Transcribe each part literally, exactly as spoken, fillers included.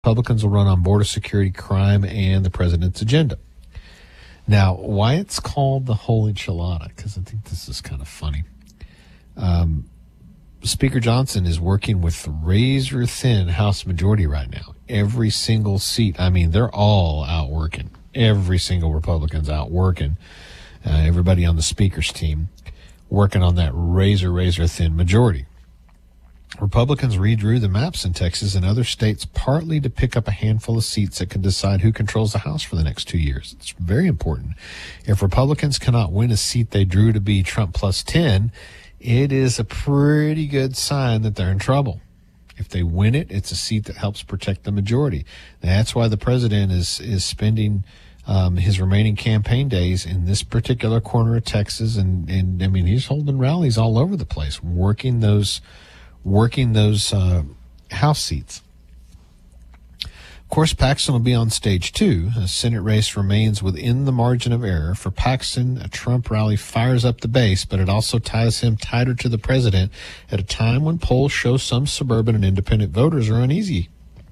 Republicans will run on border security, crime, and the president's agenda. Now, why it's called the whole enchilada, because I think this is kind of funny. Um, Speaker Johnson is working with razor-thin House majority right now. Every single seat, I mean, they're all out working. Every single Republican's out working. Uh, everybody on the Speaker's team working on that razor, razor-thin majority. Republicans redrew the maps in Texas and other states partly to pick up a handful of seats that can decide who controls the House for the next two years. It's very important. If Republicans cannot win a seat they drew to be Trump plus ten, it is a pretty good sign that they're in trouble. If they win it, it's a seat that helps protect the majority. That's why the president is is spending um, his remaining campaign days in this particular corner of Texas, and, and I mean, he's holding rallies all over the place, working those working those uh, House seats. Of course, Paxton will be on stage two. The Senate race remains within the margin of error. For Paxton, a Trump rally fires up the base, but it also ties him tighter to the president at a time when polls show some suburban and independent voters are uneasy.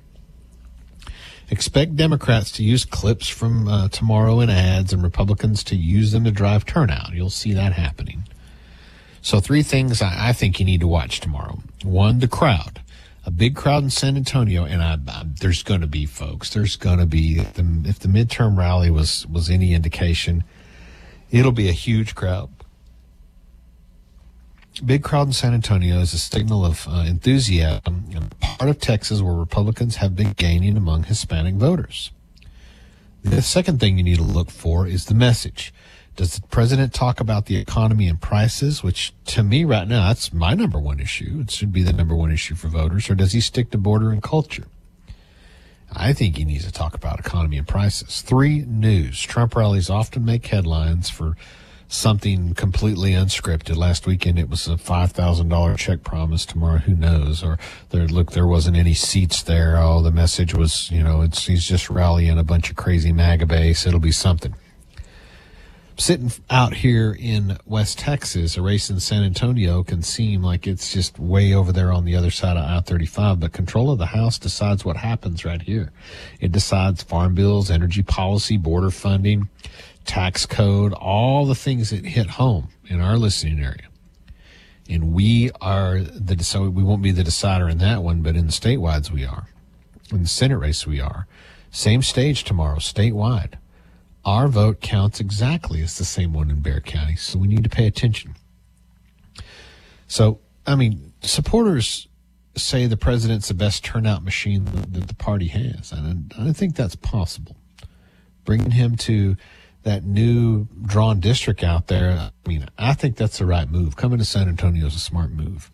Expect Democrats to use clips from uh, tomorrow in ads and Republicans to use them to drive turnout. You'll see that happening. So three things I, I think you need to watch tomorrow. One, the crowd. A big crowd in San Antonio, and I, I, there's going to be, folks. There's going to be, if the, if the midterm rally was, was any indication, it'll be a huge crowd. Big crowd in San Antonio is a signal of uh, enthusiasm in a part of Texas where Republicans have been gaining among Hispanic voters. The second thing you need to look for is the message. Does the president talk about the economy and prices, which to me right now, that's my number one issue. It should be the number one issue for voters. Or does he stick to border and culture? I think he needs to talk about economy and prices. Three, news. Trump rallies often make headlines for something completely unscripted. Last weekend, it was a five thousand dollars check promise. Tomorrow, who knows? Or there, look, there wasn't any seats there. Oh, the message was, you know, it's he's just rallying a bunch of crazy MAGA base. It'll be something. Sitting out here in West Texas, a race in San Antonio can seem like it's just way over there on the other side of I thirty-five, but control of the House decides what happens right here. It decides farm bills, energy policy, border funding, tax code, all the things that hit home in our listening area. And we are the, so we won't be the decider in that one, but in the statewides we are. In the Senate race we are. Same stage tomorrow, statewide. Our vote counts exactly as the same one in Bexar County, so we need to pay attention. So, I mean, supporters say the president's the best turnout machine that the party has, and I don't think that's possible. Bringing him to that new drawn district out there, I mean, I think that's the right move. Coming to San Antonio is a smart move.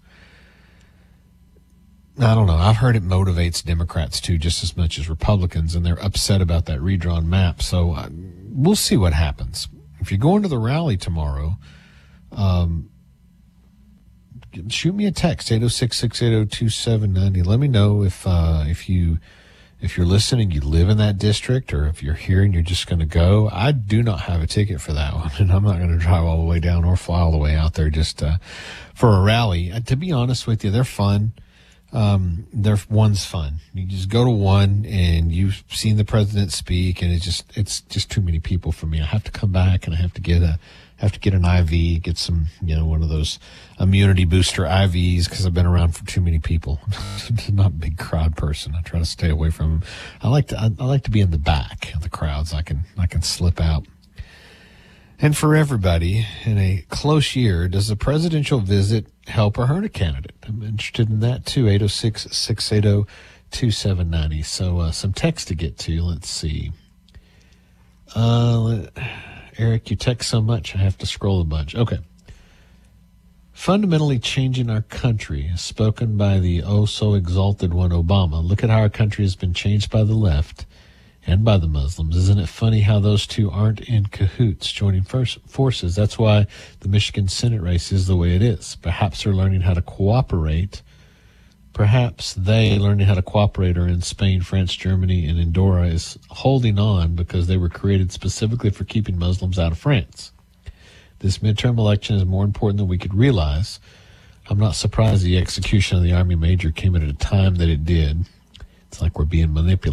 I don't know. I've heard it motivates Democrats, too, just as much as Republicans, and they're upset about that redrawn map. So uh, we'll see what happens. If you're going to the rally tomorrow, um, shoot me a text, eight oh six, six eight oh, two seven nine oh. Let me know if uh, if, you, if you're listening, you live in that district, or if you're here and you're just going to go. I do not have a ticket for that one, and I'm not going to drive all the way down or fly all the way out there just uh, for a rally. Uh, to be honest with you, they're fun. Um, they're, one's fun. You just go to one and you've seen the president speak, and it's just, it's just too many people for me. I have to come back and I have to get a, have to get an I V, get some, you know, one of those immunity booster I Vs, because I've been around for too many people. I'm not a big crowd person. I try to stay away from them. I like to, I, I like to be in the back of the crowds. I can, I can slip out. And for everybody, in a close year, does the presidential visit help or hurt a candidate? I'm interested in that, too. eight oh six, six eight oh, two seven nine oh. So uh, some text to get to. Let's see. Uh, let, Eric, you text so much, I have to scroll a bunch. Okay. Fundamentally changing our country, spoken by the oh-so-exalted one, Obama. Look at how our country has been changed by the left and by the Muslims. Isn't it funny how those two aren't in cahoots, joining first forces? That's why the Michigan Senate race is the way it is. Perhaps they're learning how to cooperate. Perhaps they learning how to cooperate are in Spain, France, Germany, and Andorra is holding on because they were created specifically for keeping Muslims out of France. This midterm election is more important than we could realize. I'm not surprised the execution of the Army major came at a time that it did. It's like we're being manipulated.